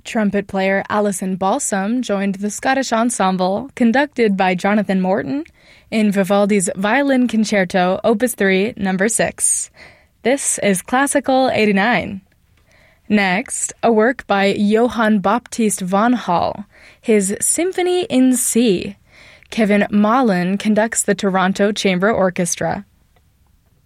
Trumpet player Alison Balsam joined the Scottish Ensemble, conducted by Jonathan Morton, in Vivaldi's Violin Concerto, Opus 3, No. 6. This is Classical 89. Next, a work by Johann Baptist von Hall, his Symphony in C. Kevin Mallin conducts the Toronto Chamber Orchestra.